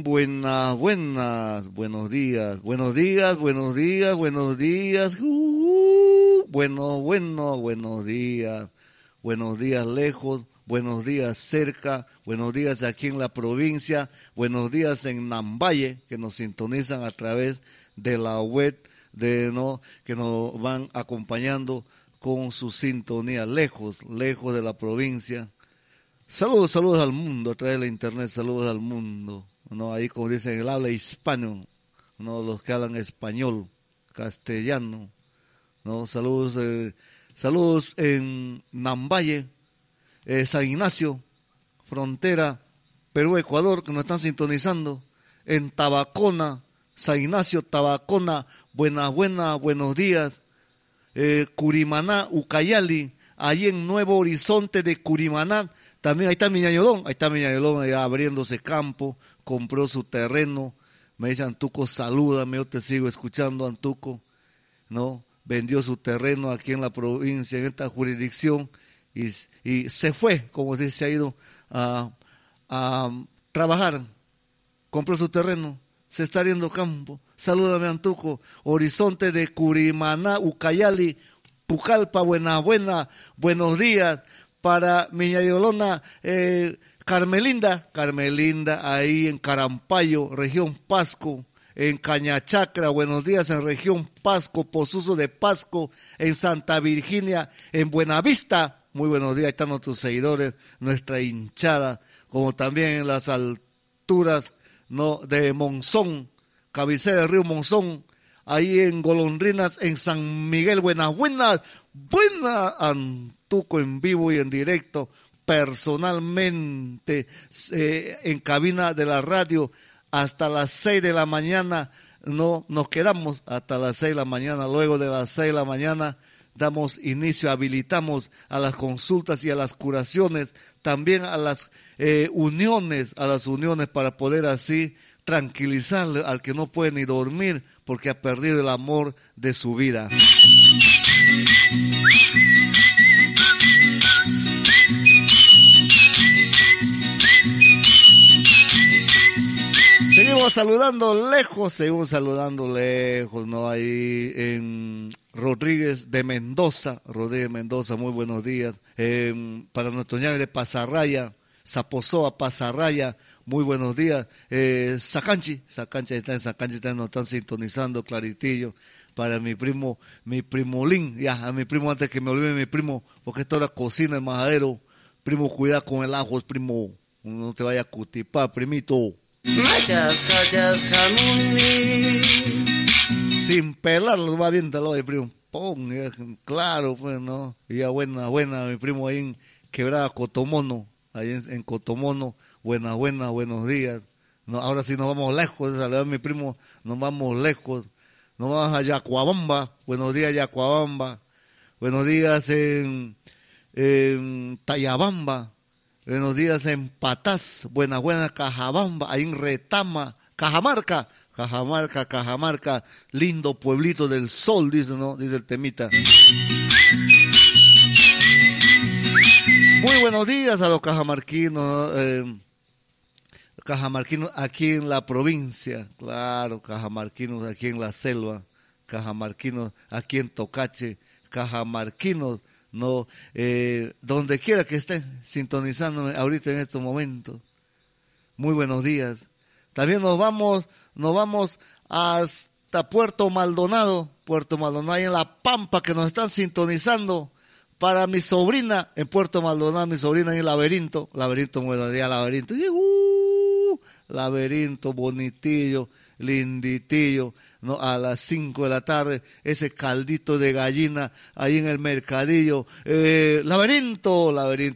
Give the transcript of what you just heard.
Buenos días, buenos días, buenos días, buenos días. Buenos días lejos, buenos días cerca, buenos días aquí en la provincia, buenos días en Nambaye, que nos sintonizan a través de la web, que nos van acompañando con su sintonía, lejos de la provincia. Saludos al mundo a través de la internet, saludos al mundo, ¿no? Ahí como dicen, el habla hispano, ¿no? Los que hablan español, castellano, ¿no? Saludos en Nambaye, San Ignacio, frontera Perú-Ecuador, que nos están sintonizando, en Tabacona, San Ignacio, Tabacona, buenos días, Curimaná, Ucayali, ahí en Nuevo Horizonte de Curimaná. También ahí está Miñayolón allá abriéndose campo, compró su terreno. Me dice, Antuco, salúdame, yo te sigo escuchando, Antuco, ¿no? Vendió su terreno aquí en la provincia, en esta jurisdicción, y se fue, como si se ha ido a trabajar. Compró su terreno, se está abriendo campo. Salúdame, Antuco. Horizonte de Curimaná, Ucayali, Pucallpa, buenos días. Para Miñayolona, Carmelinda, ahí en Carampayo, región Pasco, en Cañachacra, buenos días en región Pasco, Pozuzo de Pasco, en Santa Virginia, en Buenavista, muy buenos días, ahí están nuestros seguidores, nuestra hinchada, como también en las alturas, ¿no?, de Monzón, cabecera del río Monzón, ahí en Golondrinas, en San Miguel, buenas, Antuco, en vivo y en directo, personalmente, en cabina de la radio, hasta las 6 de la mañana, no nos quedamos hasta las 6 de la mañana, luego de las 6 de la mañana damos inicio, habilitamos a las consultas y a las curaciones, también a las uniones para poder así tranquilizarle al que no puede ni dormir porque ha perdido el amor de su vida. Seguimos saludando lejos, ¿no? Ahí en Rodríguez de Mendoza, muy buenos días. Para nuestro ñabe de Pasarraya, Zapozoa, Pasarraya, muy buenos días. Sacanchi está en Sacanchi, nos están sintonizando, Claritillo. Para mi primo Lin, ya, a mi primo, antes que me olvide mi primo, porque esta hora cocina el majadero. Primo, cuida con el ajo, primo, no te vaya a cutipar, primito. Sin pelarlo, va bien, tal vez, primo. Pon, claro, pues, ¿no? Y ya buena, mi primo ahí en Quebrada Cotomono, ahí en Cotomono, buenos días. No, ahora sí nos vamos lejos, de saludar a mi primo, nos vamos lejos. Nos vamos a Yacuabamba, buenos días Yacuabamba, buenos días en Tayabamba, buenos días en Patás, buenas Cajabamba, ahí en Retama, Cajamarca, lindo pueblito del sol, dice, ¿no? Dice el temita. Muy buenos días a los cajamarquinos, cajamarquinos aquí en la provincia, claro, cajamarquinos aquí en la selva, cajamarquinos aquí en Tocache, cajamarquinos, no, donde quiera que estén sintonizando ahorita en estos momentos. Muy buenos días. También nos vamos hasta Puerto Maldonado, ahí en La Pampa, que nos están sintonizando. Para mi sobrina en Puerto Maldonado, mi sobrina en Laberinto, buenos días, Laberinto. Laberinto, bonitillo, linditillo, ¿no? A las 5 de la tarde, ese caldito de gallina ahí en el mercadillo. Laberinto,